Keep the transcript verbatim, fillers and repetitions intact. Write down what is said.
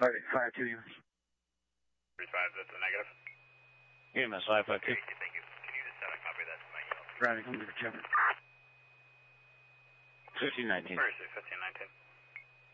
Fire, fire two, E M S. three five, that's a negative. E M S five five two. Thank you, thank you. Can you just set a copy of that to my email? Routing, come to the chopper. fifteen nineteen. Where is it? fifteen nineteen.